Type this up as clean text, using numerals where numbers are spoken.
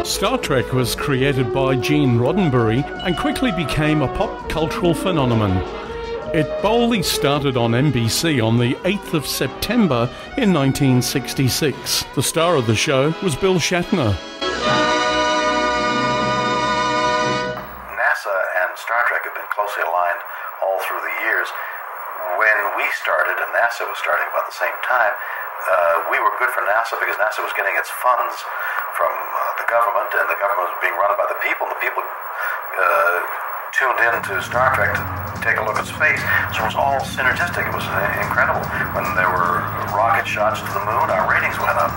Star Trek was created by Gene Roddenberry and quickly became a pop cultural phenomenon. It boldly started on NBC on the 8th of September in 1966. The star of the show was Bill Shatner. NASA and Star Trek have been closely aligned all through the years. When we started, and NASA was starting about the same time, we were good for NASA because NASA was getting its funds from the government, and the government was being run by the people, and the people tuned in to Star Trek to take a look at space. So it was all synergistic. It was incredible. When there were rocket shots to the moon, our ratings went up.